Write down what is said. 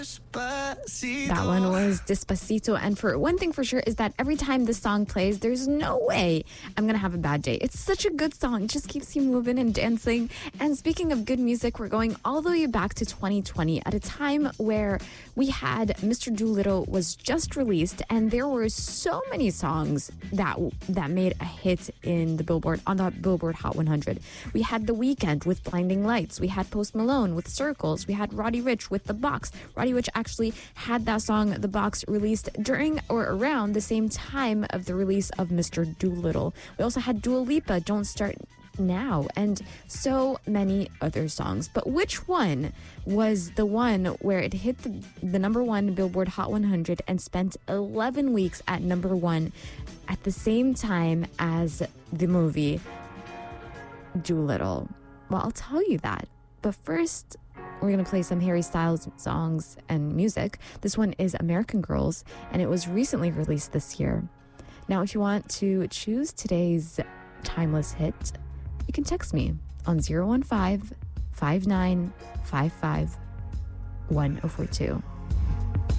That one was Despacito. And for one thing for sure is that every time this song plays, there's no way I'm going to have a bad day. It's such a good song. It just keeps you moving and dancing. And speaking of good music, we're going all the way back to 2020 at a time where we had Mr. Doolittle was just released, and there were so many songs that made a hit in the Billboard Hot 100. We had The Weeknd with Blinding Lights. We had Post Malone with Circles. We had Roddy Ricch with The Box. Roddy Ricch actually had that song The Box released during or around the same time of the release of Mr. Doolittle. We also had Dua Lipa, Don't Start Now, and so many other songs. But which one was the one where it hit the number one Billboard Hot 100 and spent 11 weeks at number one at the same time as the movie Doolittle? Well, I'll tell you that. But first, we're going to play some Harry Styles songs and music. This one is American Girls, and it was recently released this year. Now, if you want to choose today's timeless hit, you can text me on 015-5955-1042.